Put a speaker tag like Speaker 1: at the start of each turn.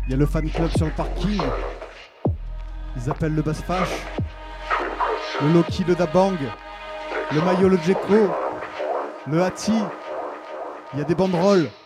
Speaker 1: Il y a le fan club sur le parking. Ils appellent le Bassfash, le Loki, le Dabang, le Mayo, le Djeko, le Hati. Il y a des banderoles.